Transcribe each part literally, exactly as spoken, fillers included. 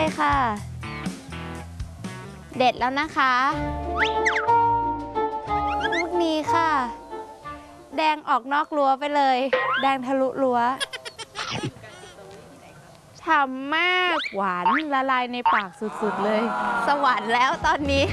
ค่ะเด็ดแล้วนะคะลูกนี้ค่ะแดงออกนอกรั้วไปเลยแดงทะลุรั้วฉ่ำมากหวานละลายในปากสุดๆเลยสวรรค์แล้วตอนนี้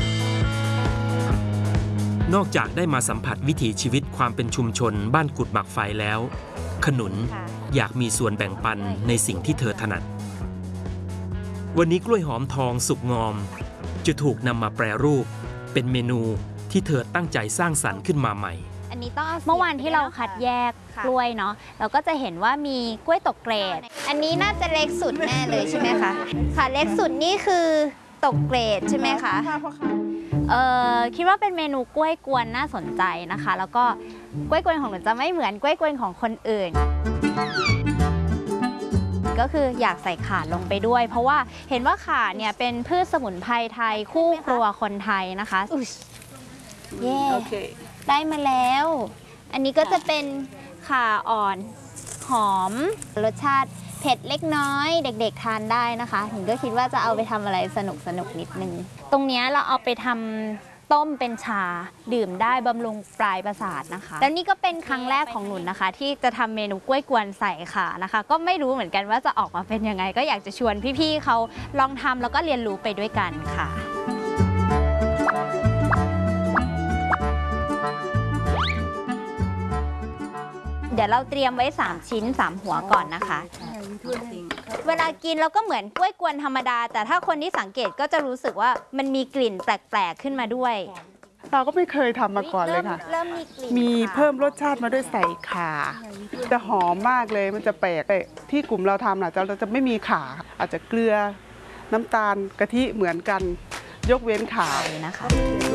นอกจากได้มาสัมผัสวิถีชีวิตความเป็นชุมชนบ้านกุดหมักไฟแล้วขนุนอยากมีส่วนแบ่งปันในสิ่งที่เธอถนัดวันนี้กล้วยหอมทองสุกงอมจะถูกนำมาแปรรูปเป็นเมนูที่เธอตั้งใจสร้างสรรค์ขึ้นมาใหม่อันนี้ต้องเมื่อวานที่เราคัดแยกกล้วยเนาะเราก็จะเห็นว่ามีกล้วยตกเกรดอันนี้น่าจะเล็กสุดแน่เลยใช่ไหมคะค่ะเล็กสุดนี่คือตกเกรดใช่ไหมคะเออคิดว่าเป็นเมนูกล้วยกวนน่าสนใจนะคะแล้วก็กล้วยกวนของหนูจะไม่เหมือนกล้วยกวนของคนอื่นก็คืออยากใส่ข่าลงไปด้วยเพราะว่าเห็นว่าข่าเนี่ยเป็นพืชสมุนไพรไทยคู่ครัวคนไทยนะคะเย้ได้มาแล้วอันนี้ก็จะเป็นข่าอ่อนหอมรสชาติเผ็ดเล็กน้อยเด็กๆทานได้นะคะหนูก็คิดว่าจะเอาไปทำอะไรสนุกสนุกนิดนึงตรงนี้เราเอาไปทำต้มเป็นชาดื่มได้บำรุงปลายประสาทนะคะแล้วนี่ก็เป็นครั้งแรกของหนูนะคะที่จะทำเมนูกล้วยกวนใส่ข่านะคะก็ไม่รู้เหมือนกันว่าจะออกมาเป็นยังไงก็อยากจะชวนพี่ๆเขาลองทำแล้วก็เรียนรู้ไปด้วยกันค่ะเดี๋ยวเราเตรียมไว้สามชิ้นสามหัวก่อนนะคะเวลากินเราก็เหมือนกล้วยกวนธรรมดาแต่ถ้าคนที่สังเกตก็จะรู้สึกว่ามันมีกลิ่นแปลกๆขึ้นมาด้วยเราก็ไม่เคยทำมาก่อนเลยค่ะเริ่มมีกลิ่นมีเพิ่มรสชาติมาด้วยใส่ข่าจะหอมมากเลยมันจะแปลกที่กลุ่มเราทำนะเราจะไม่มีข่าอาจจะเกลือน้ำตาลกะทิเหมือนกันยกเว้นข่านะคะ